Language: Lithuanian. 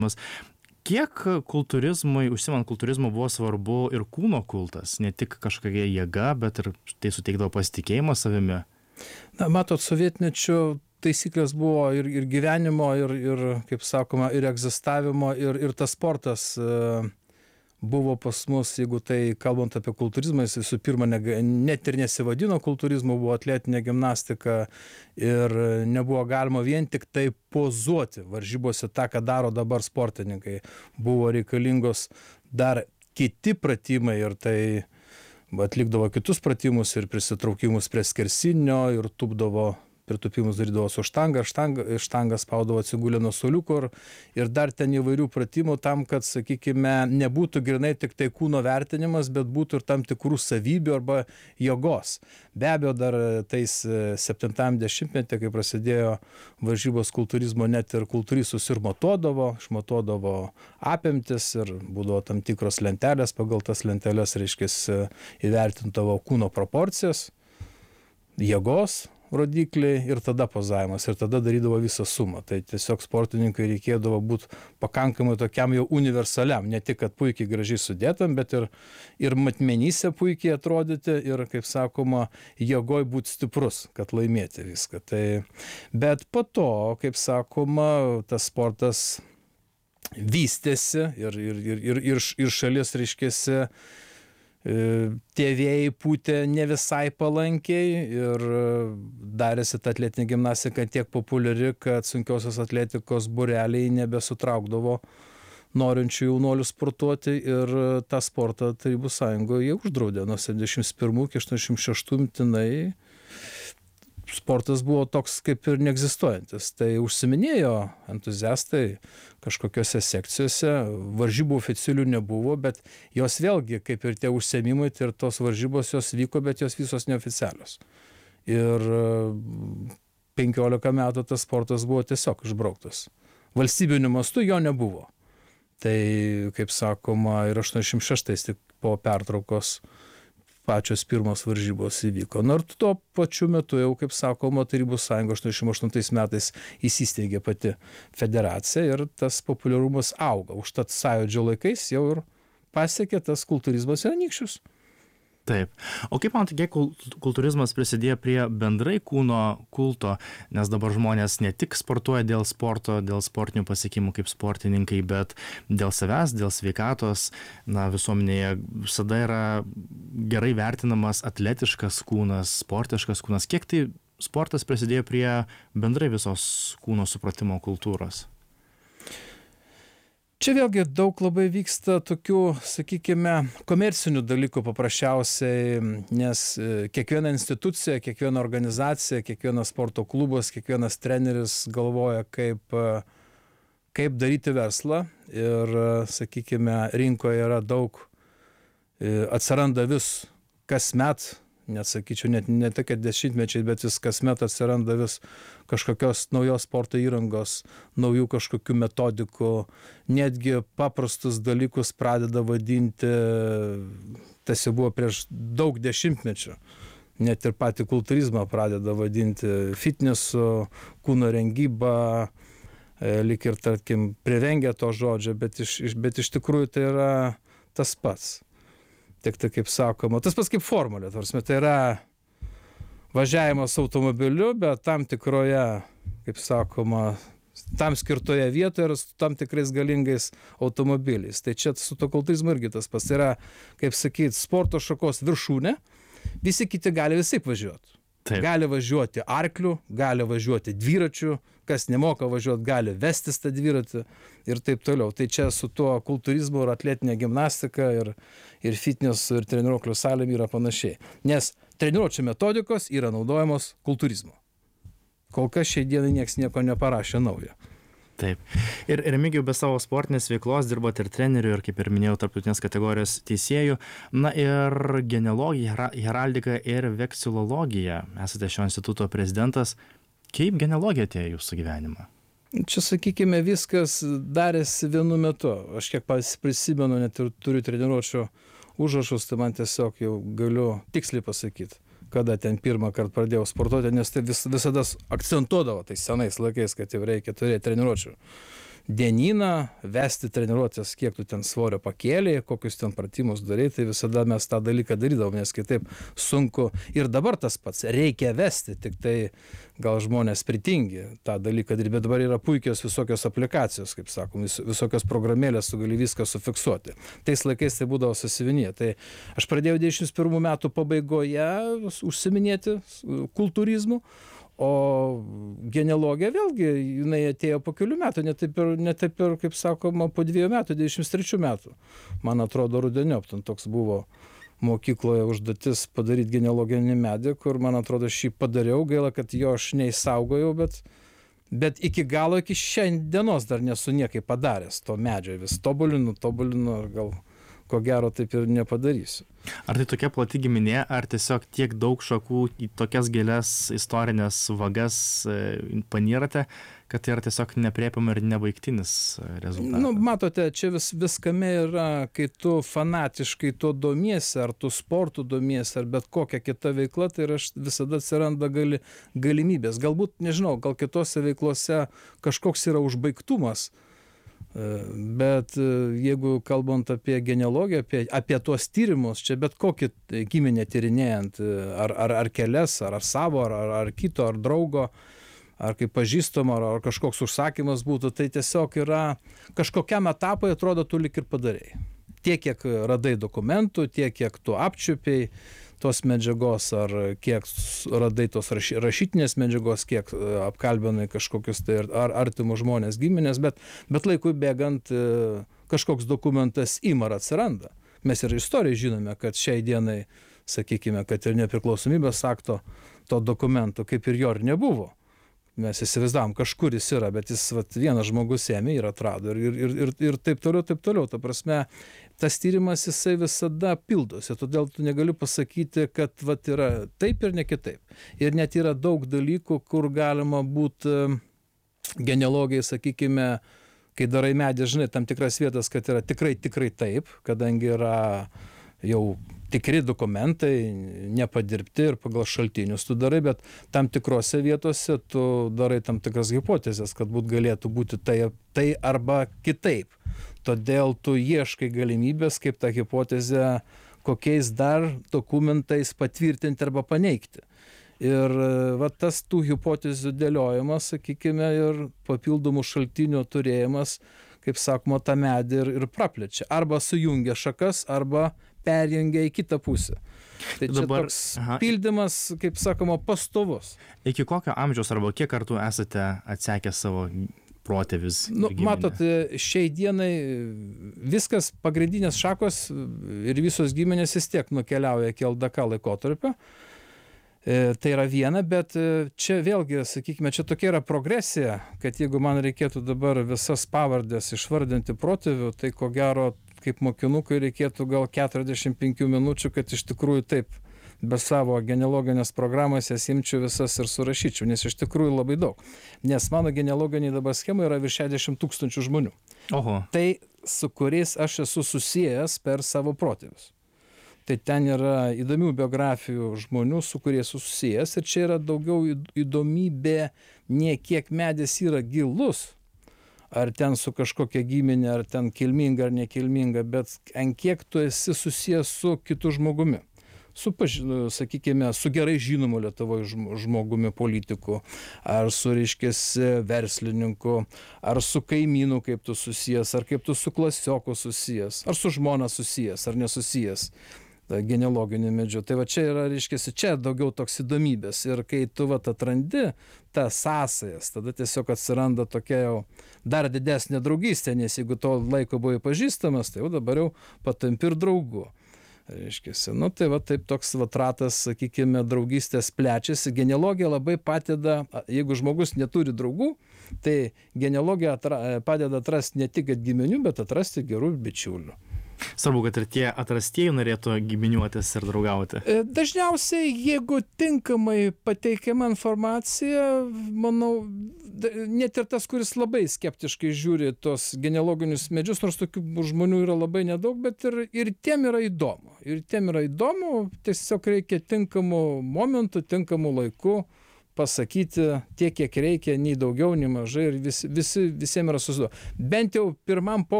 Kiek užsiimant kultūrizmu buvo svarbu ir kūno kultas, ne tik kažkokia jėga, bet ir tai suteikdavo pasitikėjimą savimi? Na, matot, sovietmečiu taisyklės buvo ir gyvenimo, ir, kaip sakoma, ir egzistavimo, ir tas sportas buvo pas mus, jeigu tai kalbant apie kultūrizmą, jis visų pirma net ir nesivadino kultūrizmu, buvo atletinė gimnastika ir nebuvo galima vien tik tai pozuoti varžybose tą, ką daro dabar sportininkai. Buvo reikalingos dar kiti pratimai ir tai atlikdavo kitus pratimus ir prisitraukimus prie skersinio ir tupdavo. Pritūpimus darydavo su štangą spaudavo atsigulę nuo suoliuko ir dar ten įvairių pratimų tam, kad, sakykime, nebūtų grinai tik tai kūno vertinimas, bet būtų ir tam tikrų savybių arba jėgos. Be abejo, dar tais 70-metį, kai prasidėjo varžybos kultūrizmo, net ir kultūristus ir išmatuodavo apimtis ir būdavo tam tikros lentelės, pagal tas lentelės, reiškia, įvertintavo kūno proporcijas, jėgos rodikliai ir tada pozavimas, ir tada darydavo visą sumą. Tai tiesiog sportininkai reikėdavo būti pakankamai tokiam jau universaliam, ne tik, kad puikiai gražiai sudėtam, bet ir matmenyse puikiai atrodyti ir, kaip sakoma, jėgoj būti stiprus, kad laimėti viską. Tai, bet po to, kaip sakoma, tas sportas vystėsi ir šalis, reiškėsi, tie vėjai pūtė ne visai palankiai ir darėsi ta atletinė gimnastika tiek populiari, kad sunkiosios atletikos būreliai nebesutraukdavo norinčių jaunuolių sportuoti ir tą sportą Tarybų Sąjungoje uždraudė nuo 71 iki 86 mintinai. Sportas buvo toks kaip ir neegzistuojantis. Tai užsiminėjo entuziastai kažkokiose sekcijose, varžybų oficialių nebuvo, bet jos vėlgi, kaip ir tie užsiėmimai, tai ir tos varžybos jos vyko, bet jos visos neoficialios. Ir 15 metų tas sportas buvo tiesiog išbrauktas. Valstybiniu mastu jo nebuvo. Tai, kaip sakoma, ir 86 tik po pertraukos pačios pirmos varžybos įvyko. Nors tuo pačiu metu jau, kaip sakoma, Tarybų Sąjunga 88 metais įsisteigė pati federacija ir tas populiarumas auga. Užtat Sąjūdžio laikais jau ir pasiekė tas kultūrizmas ir anykščius. Taip. O kaip man kiek kultūrizmas prisidėjo prie bendrai kūno kulto, nes dabar žmonės ne tik sportuoja dėl sporto, dėl sportinių pasiekimų kaip sportininkai, bet dėl savęs, dėl sveikatos. Na, visuomenėje visada yra gerai vertinamas atletiškas kūnas, sportiškas kūnas. Kiek tai sportas prisidėjo prie bendrai visos kūno supratimo kultūros? Čia vėlgi daug labai vyksta tokių, sakykime, komercinių dalykų paprasčiausiai, nes kiekviena institucija, kiekviena organizacija, kiekvienas sporto klubas, kiekvienas treneris galvoja, kaip daryti verslą ir, sakykime, rinkoje yra daug, atsiranda vis kasmet, net sakyčiau, ne tik, kad dešimtmečiai, bet vis kasmet atsiranda vis kažkokios naujos sporto įrangos, naujų kažkokių metodikų, netgi paprastus dalykus pradeda vadinti, tas jau buvo prieš daug dešimtmečių, net ir patį kultūrizmą pradeda vadinti fitnesu, kūno rengybą, lyg ir, tarkim, privengia to žodžio, bet iš tikrųjų tai yra tas pats. Tik tai, kaip sakoma, tas pats kaip formulė, tai yra važiavimas automobiliu, bet tam tikroje, kaip sakoma, tam skirtoje vietoje ir su tam tikrais galingais automobiliais. Tai čia su to kultūrizmu irgi tas pats. Tai yra, kaip sakyti, sporto šakos viršūnė, visi kiti gali visaip važiuoti. Taip. Gali važiuoti arkliu, gali važiuoti dviračiu, kas nemoka važiuoti, gali vestis tą dviratį ir taip toliau. Tai čia su tuo kultūrizmu ir atletinė gimnastika ir fitnesu ir treniruoklių salėm yra panašiai. Nes treniruočio metodikos yra naudojamos kultūrizmo. Kol kas šiai dienai niekas nieko neparašė naujo. Taip. Ir Remigijau, be savo sportinės veiklos dirbot ir treneriu, ir kaip ir minėjau, tarptautinės kategorijos teisėjų. Na ir genealogija, heraldika ir veksilologija. Esate šio instituto prezidentas. Kaip genealogija atėjo jūsų gyvenimą? Čia, sakykime, viskas darėsi vienu metu. Aš kiek prisimenu, net ir turiu treniruočio užrašus, tai man tiesiog jau galiu tiksliai pasakyti, kada ten pirmą kartą pradėjau sportuoti, nes tai visada akcentuodavo tais senais laikais, kad jau reikia turėti treniruočių dienyną, vesti treniruotės, kiek tu ten svorio pakėlė, kokius ten pratimus darai, tai visada mes tą dalyką darydavom, nes kitaip sunku. Ir dabar tas pats, reikia vesti, tik tai gal žmonės pritingi tą dalyką daryti, bet dabar yra puikios visokios aplikacijos, kaip sakom, visokios programėlės, tu gali viską sufiksuoti. Tais laikais tai būdavo sąsiuvinyje. Tai aš pradėjau 91 metų pabaigoje užsiminėti kultūrizmu, o genealogija vėlgi, jinai atėjo po kelių metų, ne taip ir, kaip sakoma, po 2 metų, 23 metų. Man atrodo, rudeniop, ten toks buvo mokykloje užduotis padaryti genealoginį medį, kur, man atrodo, šį padariau, gaila, kad jo aš neįsaugojau, bet iki galo, iki šiandienos dar nesu niekai padaręs to medžio, vis tobulinu, gal ko gero taip ir nepadarysiu. Ar tai tokia plati giminė, ar tiesiog tiek daug šakų į tokias gilias istorinės vagas panyrate, kad tai yra tiesiog nepriepiama ir nebaigtinis rezultatas? Matote, čia viskame yra, kai tu fanatiškai to domiesi, ar tu sportu domiesi, ar bet kokia kita veikla, tai visada atsiranda galimybės. Galbūt, nežinau, gal kitose veiklose kažkoks yra užbaigtumas, bet jeigu kalbant apie genealogiją, apie tuos tyrimus, čia bet kokį giminę tyrinėjant, ar kelias, ar savo, ar kito, ar draugo, ar kaip pažįstamo, ar kažkoks užsakymas būtų, tai tiesiog yra kažkokiam etapui atrodo tu lik ir padarėjai. Tiek, kiek radai dokumentų, tiek, kiek tu apčiupiai tos medžiagos, ar kiek radai tos rašytinės medžiagos, kiek apkalbinai kažkokius tai ar artimus žmonės giminės, bet laikui bėgant kažkoks dokumentas ima ar atsiranda. Mes ir istorijai žinome, kad šiai dienai, sakykime, kad ir nepriklausomybės akto to dokumento kaip ir jo ir nebuvo. Mes įsivaizdavom, kažkur jis yra, bet jis vienas žmogus ėmė ir atrado ir taip toliau. Ta prasme, tas tyrimas jisai visada pildosi, todėl tu negali pasakyti, kad yra taip ir ne kitaip. Ir net yra daug dalykų, kur galima būti genealogijai, sakykime, kai darai medį, žinai, tam tikras vietas, kad yra tikrai taip, kadangi yra jau tikri dokumentai, nepadirbti ir pagal šaltinius tu darai, bet tam tikrose vietose tu darai tam tikras hipotezės, kad galėtų būti tai arba kitaip. Todėl tu ieškai galimybės, kaip tą hipotezę, kokiais dar dokumentais patvirtinti arba paneigti. Ir tas tų hipotezių dėliojimas, sakykime, ir papildomų šaltinių turėjimas, kaip sakoma, tą medį ir praplečia. Arba sujungia šakas, arba perjungia į kitą pusę. Tai čia dabar toks pildymas, kaip sakoma, pastovus. Iki kokio amžiaus arba kiek kartų esate atsekę savo protėvius? Matot, šiai dienai viskas, pagrindinės šakos ir visos giminės vis tiek nukeliauja iki LDK laikotarpio. Tai yra viena, bet čia vėlgi, sakykime, čia tokia yra progresija, kad jeigu man reikėtų dabar visas pavardės išvardinti protėvių, tai ko gero, kaip mokinukai, reikėtų gal 45 minučių, kad iš tikrųjų taip be savo genealoginės programos jas imčiau visas ir surašyčiau, nes iš tikrųjų labai daug. Nes mano genealoginiai dabar schemai yra virš 60 000 žmonių. Oho. Tai su kuriais aš esu susijęs per savo protėvius. Tai ten yra įdomių biografijų žmonių, su kuriais susijęs, ir čia yra daugiau įdomybė, ne kiek medis yra gilus, ar ten su kažkokia giminė, ar ten kilminga ar nekilminga, bet ant kiek tu esi susijęs su kitu žmogumi. Sakykime, su gerai žinomu Lietuvoje žmogumi politiku, ar su, reiškiasi, verslininku, ar su kaimynu, kaip tu susijęs, ar kaip tu su klasioku susijęs, ar su žmona susijęs, ar nesusijęs genealoginiu medžiu. Tai čia yra, reiškiasi, čia daugiau toks įdomybės. Ir kai tu atrandi tas sąsajas, tada tiesiog atsiranda tokia jau dar didesnė draugystė, nes jeigu to laiko buvai pažįstamas, tai jau dabar jau patampi ir draugu. Reiškiasi, tai taip toks ratas, sakykime, draugystės plečiasi. Genealogija labai padeda, jeigu žmogus neturi draugų, tai genealogija padeda atrasti ne tik giminių, bet atrasti gerų bičiulių. Svarbu, kad ir tie atrastieji norėtų giminiuotis ir draugauti. Dažniausiai, jeigu tinkamai pateikiama informacija, manau, net ir tas, kuris labai skeptiškai žiūri tos genealoginius medžius, nors tokių žmonių yra labai nedaug, bet ir tiem yra įdomu. Ir tiem yra įdomu, tiesiog reikia tinkamų momentų, tinkamų laikų pasakyti tiek, kiek reikia, nei daugiau, nei mažai ir visiems yra susiduo. Bent jau pirmam